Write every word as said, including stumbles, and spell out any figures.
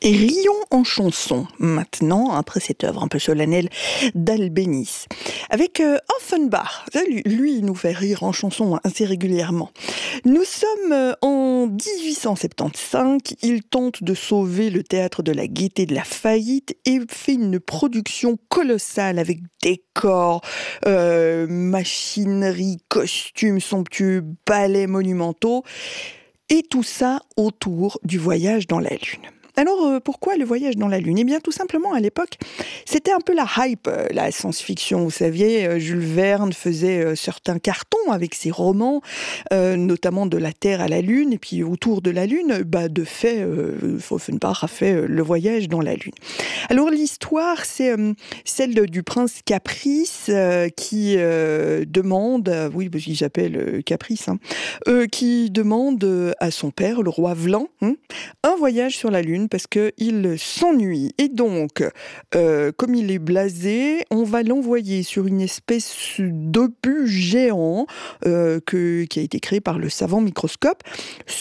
Et rions en chanson, maintenant, après cette œuvre un peu solennelle d'Albéniz. Avec euh, Offenbach, lui, lui, il nous fait rire en chanson assez régulièrement. Nous sommes euh, en dix-huit cent soixante-quinze, il tente de sauver le théâtre de la Gaîté de la faillite et fait une production colossale avec décors, euh, machinerie, costumes somptueux, ballets monumentaux, et tout ça autour du voyage dans la Lune. Alors, euh, pourquoi le voyage dans la Lune ? Eh bien, tout simplement, à l'époque, c'était un peu la hype, euh, la science-fiction. Vous saviez, euh, Jules Verne faisait euh, certains cartons avec ses romans, euh, notamment de la Terre à la Lune, et puis autour de la Lune, bah, de fait, euh, Offenbach a fait euh, le voyage dans la Lune. Alors, l'histoire, c'est euh, celle de, du prince Caprice, euh, qui euh, demande, euh, oui, parce qu'il s'appelle euh, Caprice, hein, euh, qui demande euh, à son père, le roi Vlan, hein, un voyage sur la Lune, parce qu'il s'ennuie. Et donc, euh, comme il est blasé, on va l'envoyer sur une espèce d'obus géant euh, que, qui a été créé par le savant microscope.